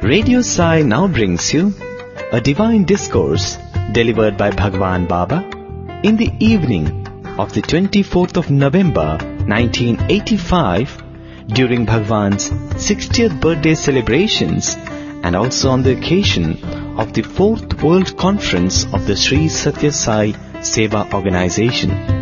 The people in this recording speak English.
Radio Sai now brings you a divine discourse delivered by Bhagwan Baba in the evening of the 24th of November 1985 during Bhagwan's 60th birthday celebrations and also on the occasion of the 4th World Conference of the Sri Satya Sai Seva Organization.